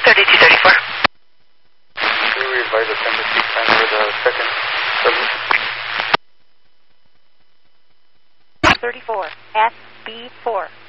3234. We advise a 10 to 6 time for the second submission. 34, SB4.